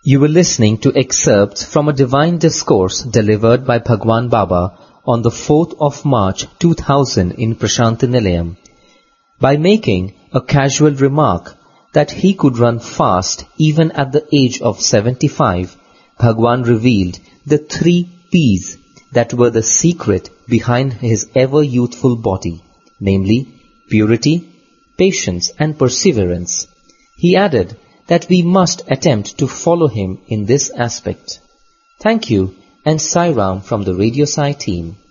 You were listening to excerpts from a divine discourse delivered by Bhagwan Baba on the 4th of March 2000 in Prashanti Nilayam. By making a casual remark that he could run fast even at the age of 75, Bhagwan revealed the 3 P's that were the secret behind his ever-youthful body, namely purity, patience and perseverance. He added that we must attempt to follow him in this aspect. Thank you and Sai Ram from the Radio Sai team.